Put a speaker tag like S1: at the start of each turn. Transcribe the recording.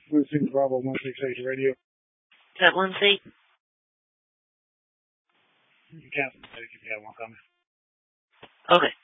S1: Blue Bravo 168 radio.
S2: Is that Lindsay?
S1: You can take if you have one coming.
S2: Okay.